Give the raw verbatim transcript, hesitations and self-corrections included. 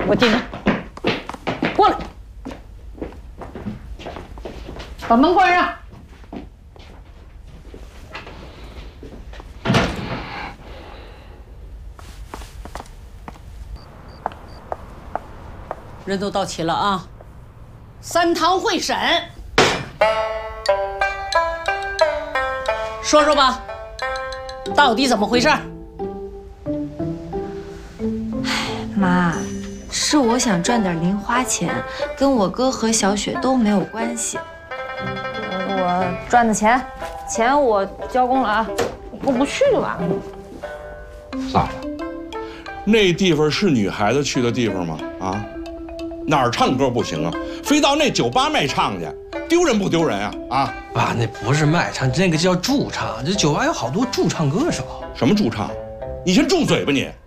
我进去。过来，把门关上。人都到齐了啊！三堂会审，说说吧，到底怎么回事？ 妈，是我想赚点零花钱，跟我哥和小雪都没有关系。 我赚的钱，钱我交公了啊，过不去就完了。 算了，那地方是女孩子去的地方吗？啊？哪儿唱歌不行啊？非到那酒吧卖唱去，丢人不丢人啊？啊！ 爸，那不是卖唱，那个叫驻唱。这酒吧有好多驻唱歌手。 什么驻唱？你先住嘴吧你！